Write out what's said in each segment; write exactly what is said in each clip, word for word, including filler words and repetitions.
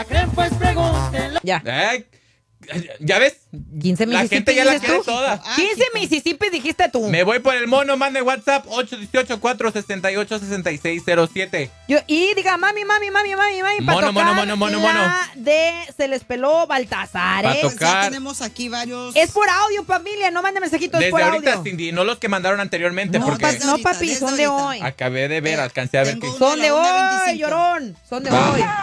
Pues pregúntenlo. Ya. Eh, ¿Ya ves? quince La Mississippi gente ya la dices quiere tú. toda. quince Mississippi dijiste tú. Me voy por el mono, mande WhatsApp ocho uno ocho, cuatro seis ocho, seis seis cero siete. Yo, y diga, mami, mami, mami, mami, mami, para Mono, tocar mono, mono, mono, la mono. de Se les peló Baltasar, Pa' ¿eh? tocar. Pues ya tenemos aquí varios. Es por audio, familia, no manden mensajitos, es Desde por ahorita, audio. Cindy, no los que mandaron anteriormente, No, porque pa- desde no, ahorita, papi, desde son de ahorita. hoy. acabé de ver, alcancé a ver Tengo que... uno. Son de La una hoy, veinticinco. llorón. Son de Va. hoy.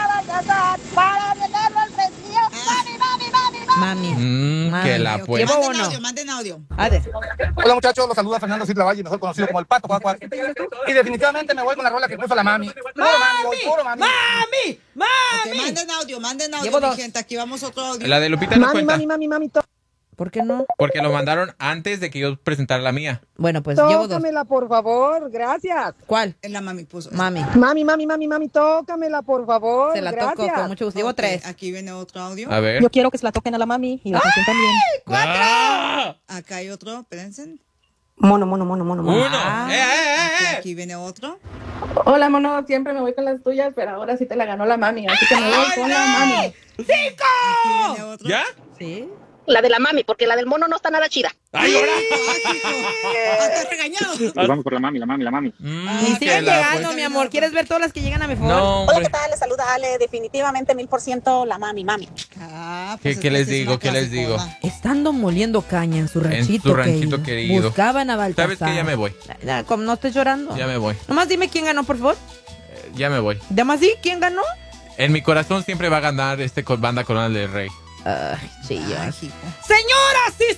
Ah, Mami. Mm, Mami, que la ok. pues. Llevo Manden uno. audio, manden audio. A ver. Hola muchachos, los saluda Fernando Silva Valle, mejor conocido como el Pato Cuac Cuac. Y definitivamente me voy con la rola que puso la mami. Puro mami, hoy, puro mami. ¡Mami! Ok, ¡Mami! manden audio, manden audio, Llevo mi dos. gente. Aquí vamos otro audio. La de Lupita no cuenta, mami, mami, ¿Por qué no? porque lo mandaron antes de que yo presentara la mía. Bueno, pues llevo dos. tócamela, por favor, gracias. ¿Cuál? Es la mami puso. Mami. Mami, mami, mami, mami, tócamela, por favor, Se la gracias. toco con mucho gusto. Llevo Ok, tres. Aquí viene otro audio. A ver. Yo quiero que se la toquen a la mami y la canción también. ¡Cuatro! Acá hay otro, espérense. Mono, mono, mono, mono, mono. ¡Uno! Ah. ¡Eh, eh, Aquí, eh, eh! aquí viene otro. Hola, mono, siempre me voy con las tuyas, pero ahora sí te la ganó la mami, así que me voy con la mami. Aquí viene otro. ¿Ya? ¿Sí? La de la mami, porque la del mono no está nada chida. ¡Ay, ahora! Ah, hijo. Hasta regañado. Pues vamos por la mami, la mami, la mami. Mm, Ah, Y que siguen la llegando, pues. mi amor. ¿Quieres ver todas las que llegan a mi favor? No, Hola, hombre. ¿qué tal? Les saluda Ale. Definitivamente mil por ciento la mami, mami. Ah, ¿Qué- pues qué esta les sí es digo? una ¿Qué les digo? clasicona. Estando moliendo caña en su ranchito, su ranchito que- querido. buscaban a Baltasar. ¿Sabes qué? Ya me voy. Ya, como no estés llorando. Ya me voy. Nomás dime quién ganó, por favor. Eh, Ya me voy. Nomás di quién ganó. En mi corazón siempre va a ganar este con banda Coronel del Rey. Ay, sí, ya. Ay, hijo. Señoras y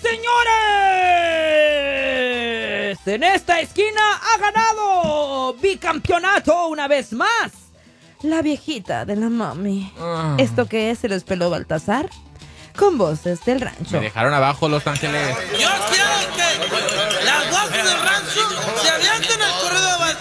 señores, en esta esquina ha ganado bicampeonato una vez más la viejita de la mami. Ah. ¿Esto qué es? Se les peló Baltasar con voces del Me rancho. dejaron abajo Los Ángeles. Yo quiero que la